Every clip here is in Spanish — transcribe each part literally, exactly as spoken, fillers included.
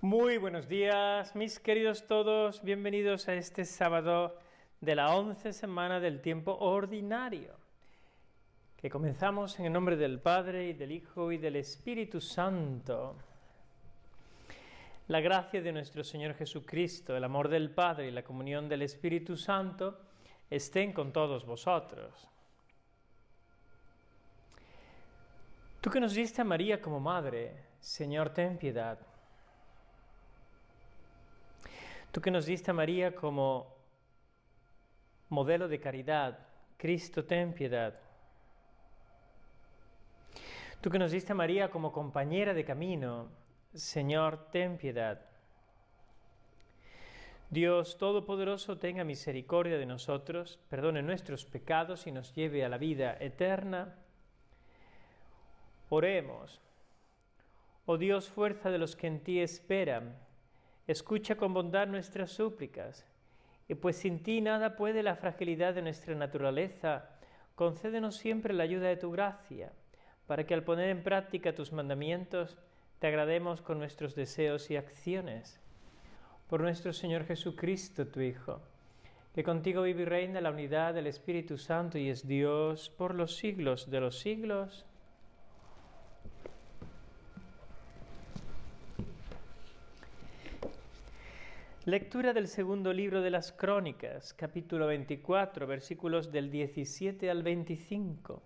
Muy buenos días, mis queridos todos, bienvenidos a este sábado de la once semana del tiempo ordinario, que comenzamos en el nombre del Padre, y del Hijo, y del Espíritu Santo. La gracia de nuestro Señor Jesucristo, el amor del Padre y la comunión del Espíritu Santo estén con todos vosotros. Tú que nos diste a María como madre, Señor, ten piedad. Tú que nos diste a María como modelo de caridad, Cristo, ten piedad. Tú que nos diste a María como compañera de camino, Señor, ten piedad. Dios Todopoderoso, tenga misericordia de nosotros, perdone nuestros pecados y nos lleve a la vida eterna. Oremos. Oh Dios, fuerza de los que en ti esperan, escucha con bondad nuestras súplicas, y pues sin ti nada puede la fragilidad de nuestra naturaleza, concédenos siempre la ayuda de tu gracia, para que al poner en práctica tus mandamientos, te agrademos con nuestros deseos y acciones. Por nuestro Señor Jesucristo, tu Hijo, que contigo vive y reina en la unidad del Espíritu Santo y es Dios por los siglos de los siglos. Lectura del segundo libro de las Crónicas, capítulo veinticuatro, versículos del diecisiete al veinticinco.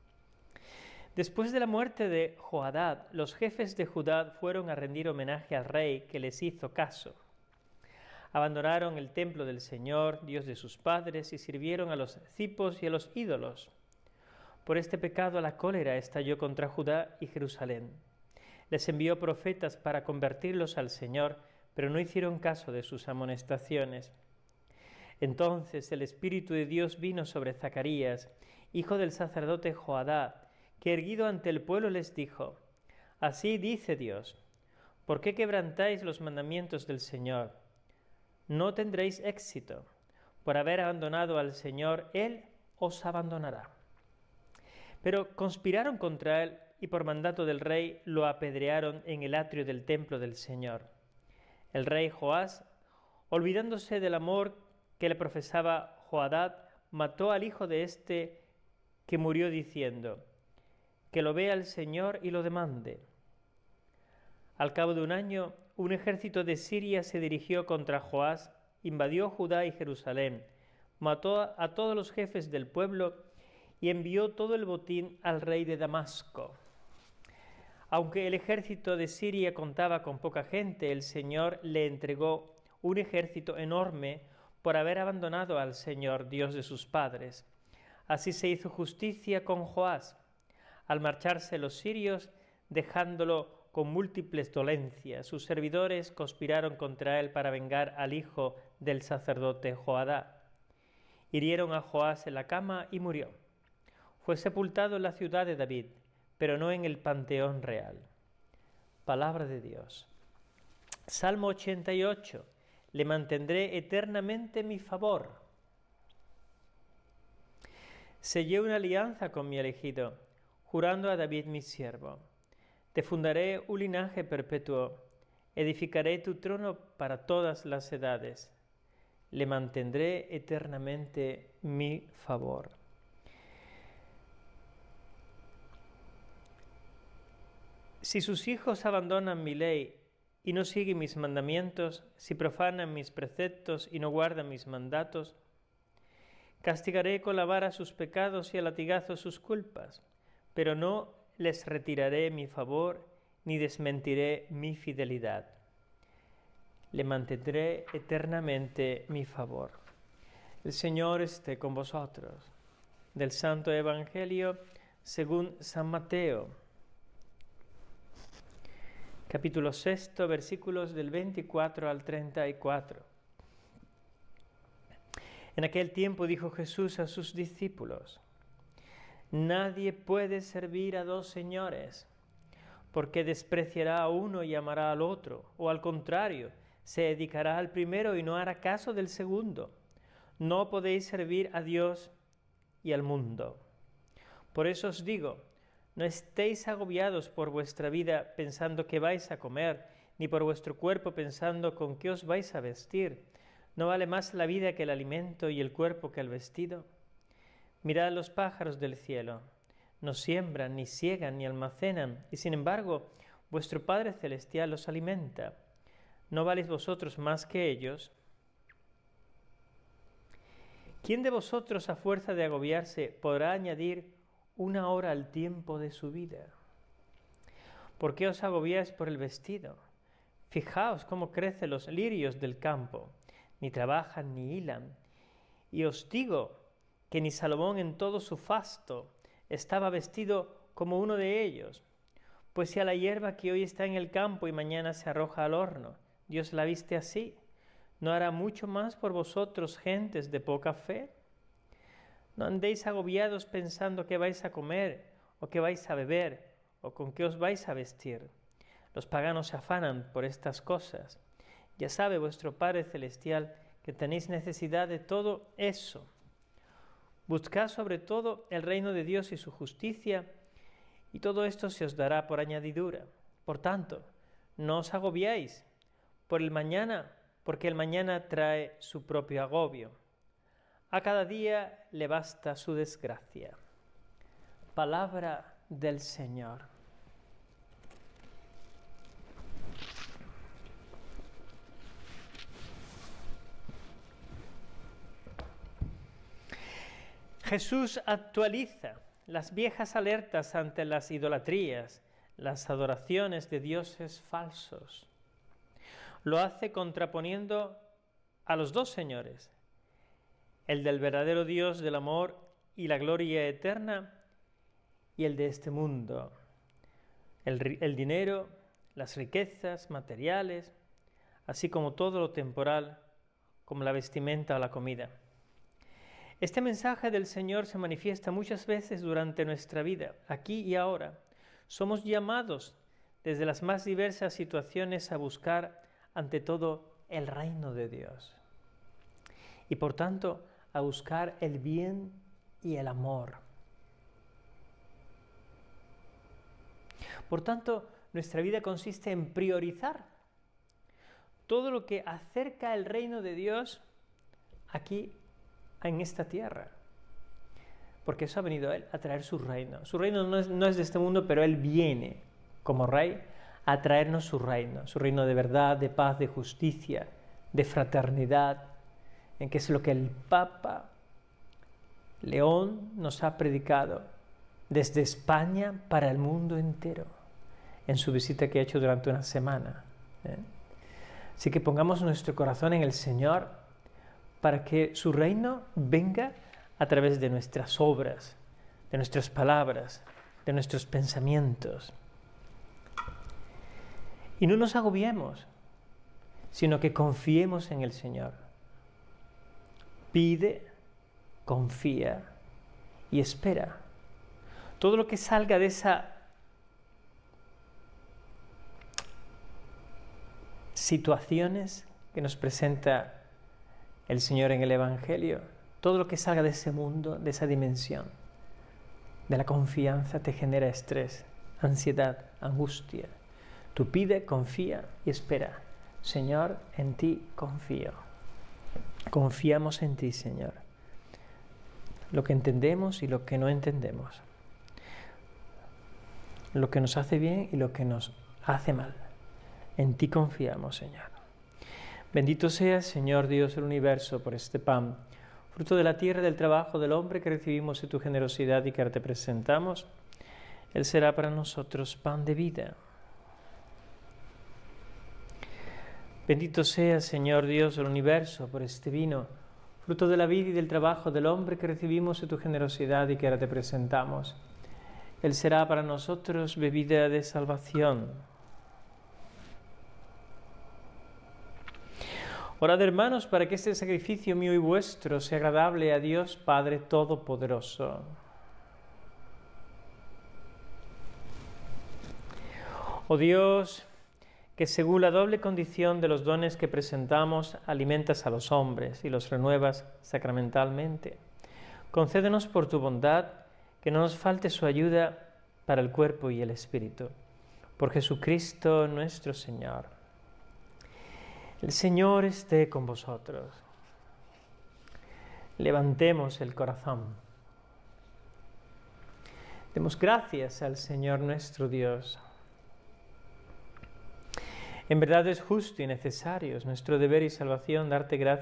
Después de la muerte de Joadad, los jefes de Judá fueron a rendir homenaje al rey que les hizo caso. Abandonaron el templo del Señor, Dios de sus padres, y sirvieron a los cipos y a los ídolos. Por este pecado la cólera estalló contra Judá y Jerusalén. Les envió profetas para convertirlos al Señor, pero no hicieron caso de sus amonestaciones. Entonces el Espíritu de Dios vino sobre Zacarías, hijo del sacerdote Joadá, que erguido ante el pueblo les dijo: Así dice Dios, ¿por qué quebrantáis los mandamientos del Señor? No tendréis éxito. Por haber abandonado al Señor, Él os abandonará. Pero conspiraron contra Él y por mandato del rey lo apedrearon en el atrio del templo del Señor. El rey Joás, olvidándose del amor que le profesaba Joadad, mató al hijo de éste, que murió diciendo: que lo vea el Señor y lo demande. Al cabo de un año, un ejército de Siria se dirigió contra Joás, invadió Judá y Jerusalén, mató a todos los jefes del pueblo y envió todo el botín al rey de Damasco. Aunque el ejército de Siria contaba con poca gente, el Señor le entregó un ejército enorme por haber abandonado al Señor, Dios de sus padres. Así se hizo justicia con Joás, al marcharse los sirios, dejándolo con múltiples dolencias. Sus servidores conspiraron contra él para vengar al hijo del sacerdote Joadá. Hirieron a Joás en la cama y murió. Fue sepultado en la ciudad de David, pero no en el panteón real. Palabra de Dios. Salmo ochenta y ocho. Le mantendré eternamente mi favor. Sellé una alianza con mi elegido, jurando a David mi siervo. Te fundaré un linaje perpetuo, edificaré tu trono para todas las edades. Le mantendré eternamente mi favor. Si sus hijos abandonan mi ley y no siguen mis mandamientos, si profanan mis preceptos y no guardan mis mandatos, castigaré con la vara sus pecados y a latigazos sus culpas, pero no les retiraré mi favor ni desmentiré mi fidelidad. Le mantendré eternamente mi favor. El Señor esté con vosotros. Del Santo Evangelio según San Mateo. Capítulo sexto, versículos del veinticuatro al treinta y cuatro. En aquel tiempo dijo Jesús a sus discípulos: Nadie puede servir a dos señores, porque despreciará a uno y amará al otro, o al contrario, se dedicará al primero y no hará caso del segundo. No podéis servir a Dios y al mundo. Por eso os digo, no estéis agobiados por vuestra vida pensando qué vais a comer, ni por vuestro cuerpo pensando con qué os vais a vestir. ¿No vale más la vida que el alimento y el cuerpo que el vestido? Mirad los pájaros del cielo. No siembran, ni siegan, ni almacenan, y sin embargo vuestro Padre Celestial los alimenta. ¿No valéis vosotros más que ellos? ¿Quién de vosotros, a fuerza de agobiarse, podrá añadir una hora al tiempo de su vida? ¿Por qué os agobiáis por el vestido? Fijaos cómo crecen los lirios del campo, ni trabajan ni hilan. Y os digo que ni Salomón en todo su fasto estaba vestido como uno de ellos. Pues si a la hierba que hoy está en el campo y mañana se arroja al horno, Dios la viste así, ¿no hará mucho más por vosotros, gentes de poca fe? No andéis agobiados pensando qué vais a comer, o qué vais a beber, o con qué os vais a vestir. Los paganos se afanan por estas cosas. Ya sabe vuestro Padre Celestial que tenéis necesidad de todo eso. Buscad sobre todo el reino de Dios y su justicia, y todo esto se os dará por añadidura. Por tanto, no os agobiáis por el mañana, porque el mañana trae su propio agobio. A cada día le basta su desgracia. Palabra del Señor. Jesús actualiza las viejas alertas ante las idolatrías, las adoraciones de dioses falsos. Lo hace contraponiendo a los dos señores, el del verdadero Dios del amor y la gloria eterna y el de este mundo, el, el dinero, las riquezas materiales, así como todo lo temporal, como la vestimenta o la comida. Este mensaje del Señor se manifiesta muchas veces durante nuestra vida, aquí y ahora. Somos llamados desde las más diversas situaciones a buscar ante todo el reino de Dios y por tanto a buscar el bien y el amor. Por tanto, nuestra vida consiste en priorizar todo lo que acerca el reino de Dios aquí en esta tierra, porque eso ha venido a Él, a traer su reino. Su reino no es, no es de este mundo, pero Él viene como Rey a traernos su reino, su reino de verdad, de paz, de justicia, de fraternidad, en que es lo que el Papa León nos ha predicado desde España para el mundo entero, en su visita que ha hecho durante una semana. ¿eh? Así que pongamos nuestro corazón en el Señor, para que su reino venga a través de nuestras obras, de nuestras palabras, de nuestros pensamientos. Y no nos agobiemos, sino que confiemos en el Señor. Pide, confía y espera. Todo lo que salga de esa situaciones que nos presenta el Señor en el Evangelio, todo lo que salga de ese mundo, de esa dimensión, de la confianza, te genera estrés, ansiedad, angustia. Tú pide, confía y espera. Señor, en ti confío. Confiamos en ti, Señor. Lo que entendemos y lo que no entendemos. Lo que nos hace bien y lo que nos hace mal. En ti confiamos, Señor. Bendito seas, Señor Dios del universo, por este pan, fruto de la tierra y del trabajo del hombre que recibimos de tu generosidad y que ahora te presentamos. Él será para nosotros pan de vida. Bendito seas, Señor Dios del universo, por este vino, fruto de la vida y del trabajo del hombre que recibimos de tu generosidad y que ahora te presentamos. Él será para nosotros bebida de salvación. Orad, hermanos, para que este sacrificio mío y vuestro sea agradable a Dios Padre Todopoderoso. Oh Dios, que según la doble condición de los dones que presentamos, alimentas a los hombres y los renuevas sacramentalmente, concédenos por tu bondad que no nos falte su ayuda para el cuerpo y el espíritu. Por Jesucristo nuestro Señor. El Señor esté con vosotros. Levantemos el corazón. Demos gracias al Señor nuestro Dios. En verdad es justo y necesario, es nuestro deber y salvación darte gracias